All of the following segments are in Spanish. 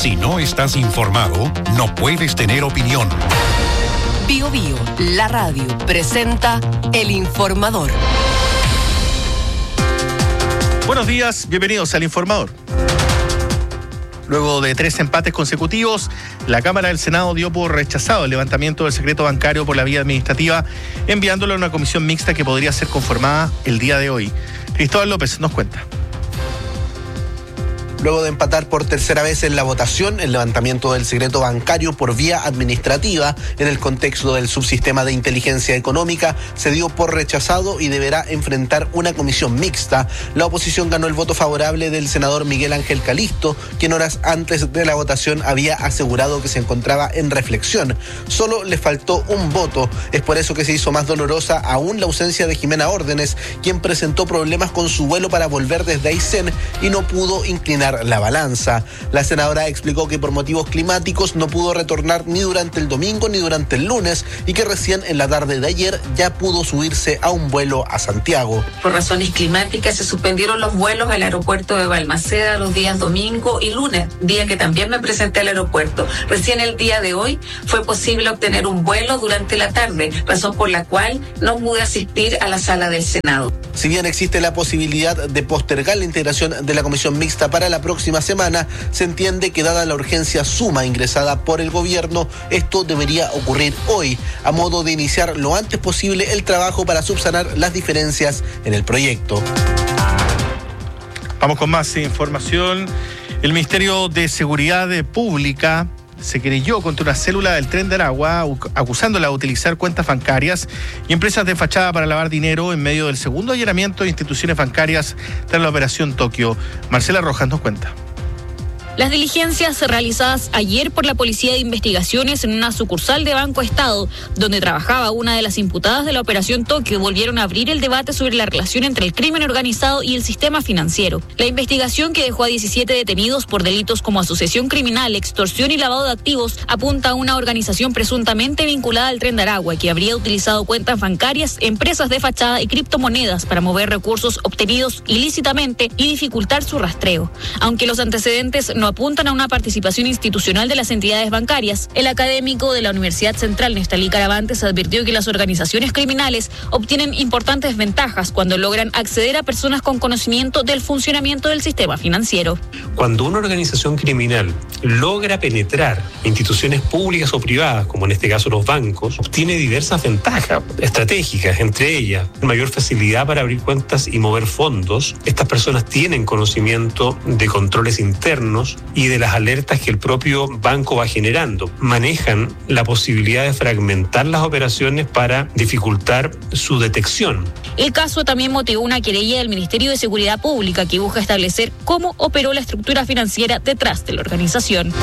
Si no estás informado, no puedes tener opinión. Bio Bio, la radio, presenta El Informador. Buenos días, bienvenidos al Informador. Luego de 3 empates consecutivos, la Cámara del Senado dio por rechazado el levantamiento del secreto bancario por la vía administrativa, enviándolo a una comisión mixta que podría ser conformada el día de hoy. Cristóbal López nos cuenta. Luego de empatar por tercera vez en la votación, el levantamiento del secreto bancario por vía administrativa en el contexto del subsistema de inteligencia económica se dio por rechazado y deberá enfrentar una comisión mixta. La oposición ganó el voto favorable del senador Miguel Ángel Calisto, quien horas antes de la votación había asegurado que se encontraba en reflexión. Solo le faltó un voto. Es por eso que se hizo más dolorosa aún la ausencia de Jimena Órdenes, quien presentó problemas con su vuelo para volver desde Aysén y no pudo inclinar la balanza. La senadora explicó que por motivos climáticos no pudo retornar ni durante el domingo ni durante el lunes y que recién en la tarde de ayer ya pudo subirse a un vuelo a Santiago. Por razones climáticas se suspendieron los vuelos al aeropuerto de Balmaceda los días domingo y lunes, día que también me presenté al aeropuerto. Recién el día de hoy fue posible obtener un vuelo durante la tarde, razón por la cual no pude asistir a la sala del Senado. Si bien existe la posibilidad de postergar la integración de la comisión mixta para la próxima semana, se entiende que dada la urgencia suma ingresada por el gobierno, esto debería ocurrir hoy, a modo de iniciar lo antes posible el trabajo para subsanar las diferencias en el proyecto. Vamos con más información. El Ministerio de Seguridad Pública se querelló contra una célula del Tren de Aragua, acusándola de utilizar cuentas bancarias y empresas de fachada para lavar dinero en medio del segundo allanamiento de instituciones bancarias tras la Operación Tokio. Marcela Rojas nos cuenta. Las diligencias realizadas ayer por la Policía de Investigaciones en una sucursal de Banco Estado, donde trabajaba una de las imputadas de la Operación Tokio, volvieron a abrir el debate sobre la relación entre el crimen organizado y el sistema financiero. La investigación, que dejó a 17 detenidos por delitos como asociación criminal, extorsión y lavado de activos, apunta a una organización presuntamente vinculada al Tren de Aragua que habría utilizado cuentas bancarias, empresas de fachada y criptomonedas para mover recursos obtenidos ilícitamente y dificultar su rastreo. Aunque los antecedentes no apuntan a una participación institucional de las entidades bancarias, el académico de la Universidad Central, Nestalí Caravantes, advirtió que las organizaciones criminales obtienen importantes ventajas cuando logran acceder a personas con conocimiento del funcionamiento del sistema financiero. Cuando una organización criminal logra penetrar instituciones públicas o privadas, como en este caso los bancos, obtiene diversas ventajas estratégicas, entre ellas mayor facilidad para abrir cuentas y mover fondos. Estas personas tienen conocimiento de controles internos y de las alertas que el propio banco va generando. Manejan la posibilidad de fragmentar las operaciones para dificultar su detección. El caso también motivó una querella del Ministerio de Seguridad Pública que busca establecer cómo operó la estructura financiera detrás de la organización.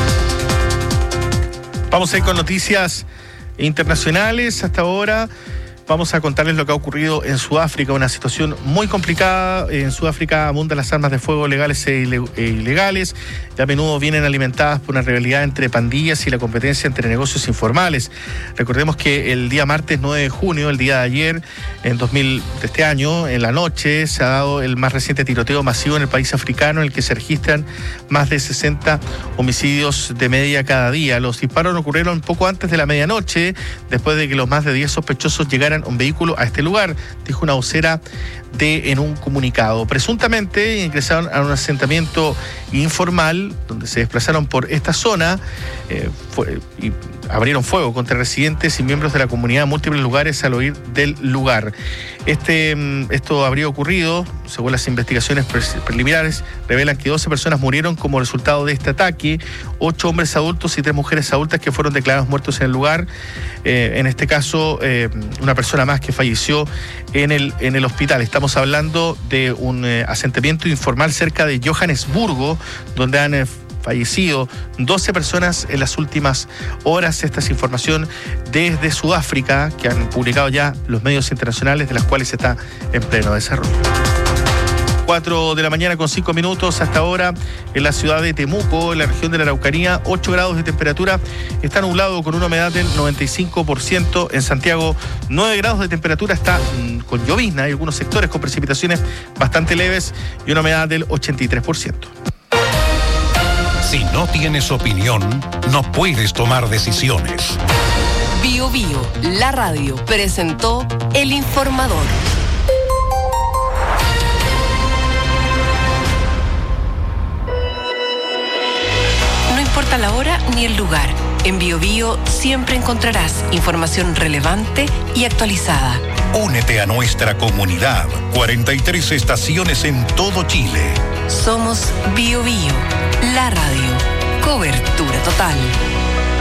Vamos a ir con noticias internacionales hasta ahora. Vamos a contarles lo que ha ocurrido en Sudáfrica, una situación muy complicada. En Sudáfrica abundan las armas de fuego legales e ilegales, y a menudo vienen alimentadas por una rivalidad entre pandillas y la competencia entre negocios informales. Recordemos que el día martes 9 de junio, el día de ayer, de este año, en la noche, se ha dado el más reciente tiroteo masivo en el país africano, en el que se registran más de 60 homicidios de media cada día. Los disparos ocurrieron poco antes de la medianoche, después de que los más de 10 sospechosos llegaran un vehículo a este lugar, dijo una vocera en un comunicado. Presuntamente ingresaron a un asentamiento informal donde se desplazaron por esta zona y abrieron fuego contra residentes y miembros de la comunidad en múltiples lugares al huir del lugar. Esto habría ocurrido, según las investigaciones preliminares, revelan que 12 personas murieron como resultado de este ataque, 8 hombres adultos y 3 mujeres adultas que fueron declarados muertos en el lugar. En este caso, una persona más que falleció en el hospital. Estamos hablando de un asentamiento informal cerca de Johannesburgo, donde han fallecido 12 personas en las últimas horas. Esta es información desde Sudáfrica, que han publicado ya los medios internacionales, de las cuales está en pleno desarrollo. 4 de la mañana con 5 minutos hasta ahora en la ciudad de Temuco, en la región de la Araucanía, 8 grados de temperatura, está nublado con una humedad del 95%. En Santiago, 9 grados de temperatura, está con llovizna, hay algunos sectores con precipitaciones bastante leves y una humedad del 83%. Si no tienes opinión, no puedes tomar decisiones. Bio Bio, la radio, presentó El Informador. No importa la hora ni el lugar, en Bio Bio siempre encontrarás información relevante y actualizada. Únete a nuestra comunidad. 43 estaciones en todo Chile. Somos Bio Bio, la radio. Cobertura total.